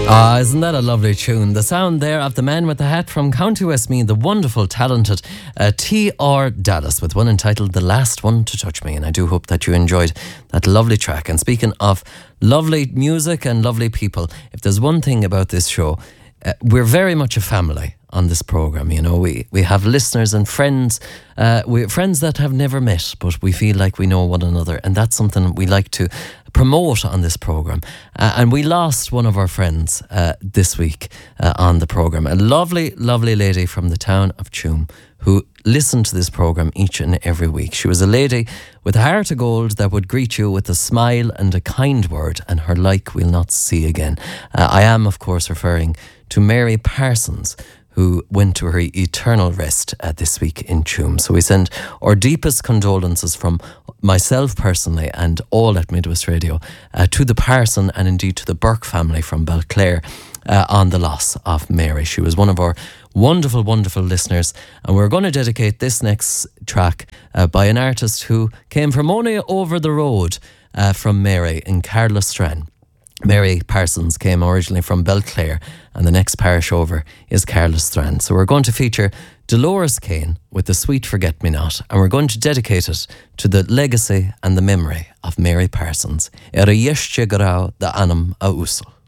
Ah, isn't that a lovely tune? The sound there of the man with the hat from County Westmeath, the wonderful, talented T.R. Dallas, with one entitled The Last One to Touch Me. And I do hope that you enjoyed that lovely track. And speaking of lovely music and lovely people, if there's one thing about this show, we're very much a family on this programme. You know, we have listeners and friends, we have friends that have never met, but we feel like we know one another, and that's something we like to promote on this programme. And we lost one of our friends this week on the programme, a lovely, lovely lady from the town of Tuam who listened to this programme each and every week. She was a lady with a heart of gold that would greet you with a smile and a kind word, and her like we'll not see again. I am, of course, referring to Mary Parsons, who went to her eternal rest this week in Tuam. So we send our deepest condolences from myself personally and all at Midwest Radio to the Parson and indeed to the Burke family from Belclare on the loss of Mary. She was one of our wonderful, wonderful listeners, and we're going to dedicate this next track by an artist who came from only over the road from Mary in Carlastran. Mary Parsons came originally from Belclare, and the next parish over is Carlastran. So we're going to feature Dolores Kane with The Sweet Forget-Me-Not, and we're going to dedicate it to the legacy and the memory of Mary Parsons. Era yeshtje grau da anam a usel.